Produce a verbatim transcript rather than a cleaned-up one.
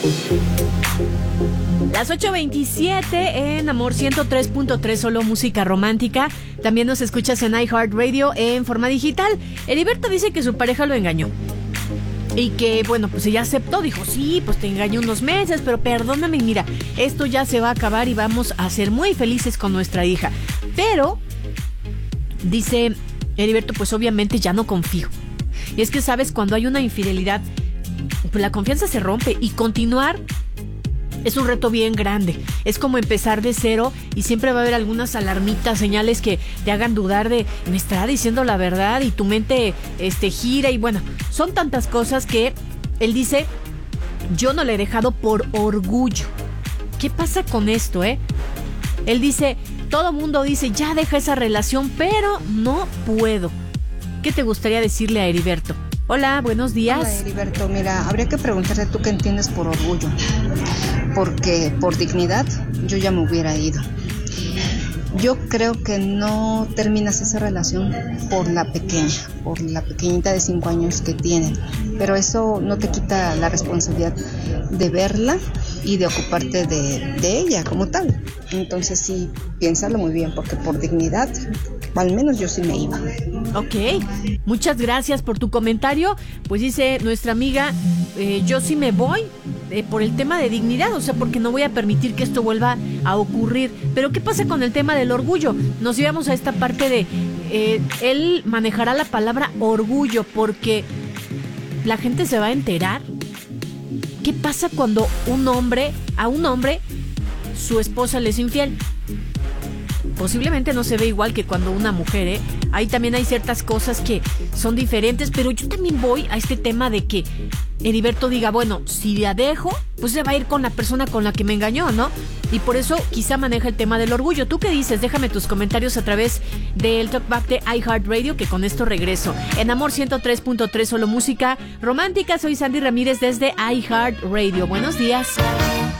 Las ocho veintisiete en Amor ciento tres punto tres, solo música romántica. También nos escuchas en iHeartRadio en forma digital. Heriberto dice que su pareja lo engañó. Y que, bueno, pues ella aceptó, dijo, sí, pues te engañé unos meses, pero perdóname, mira, esto ya se va a acabar y vamos a ser muy felices con nuestra hija. Pero, dice Heriberto, pues obviamente ya no confío. Y es que, ¿sabes? Cuando hay una infidelidad, pues la confianza se rompe y continuar es un reto bien grande. Es como empezar de cero y siempre va a haber algunas alarmitas, señales que te hagan dudar de, me estará diciendo la verdad, y tu mente este, gira y bueno, son tantas cosas que él dice, yo no le he dejado por orgullo. ¿Qué pasa con esto, eh? Él dice, todo mundo dice, ya deja esa relación, pero no puedo. ¿Qué te gustaría decirle a Heriberto? Hola, buenos días. Hola, Heriberto, mira, habría que preguntarte tú qué entiendes por orgullo, porque por dignidad yo ya me hubiera ido. Yo creo que no terminas esa relación por la pequeña, por la pequeñita de cinco años que tienen, pero eso no te quita la responsabilidad de verla y de ocuparte de, de ella como tal. Entonces sí, piénsalo muy bien, porque por dignidad, al menos yo sí me iba. Ok, muchas gracias por tu comentario. Pues dice nuestra amiga, eh, yo sí me voy eh, por el tema de dignidad, o sea, porque no voy a permitir que esto vuelva a ocurrir. Pero ¿qué pasa con el tema del orgullo? Nos llevamos a esta parte de, eh, él manejará la palabra orgullo porque la gente se va a enterar. ¿Qué pasa cuando un hombre, a un hombre, su esposa le es infiel? Posiblemente no se ve igual que cuando una mujer, ¿eh? Ahí también hay ciertas cosas que son diferentes, pero yo también voy a este tema de que Heriberto diga, bueno, si la dejo, pues se va a ir con la persona con la que me engañó, ¿no? Y por eso quizá maneja el tema del orgullo. ¿Tú qué dices? Déjame tus comentarios a través del Talkback de iHeartRadio, que con esto regreso. En Amor ciento tres punto tres, solo música romántica. Soy Sandy Ramírez desde iHeartRadio. Buenos días.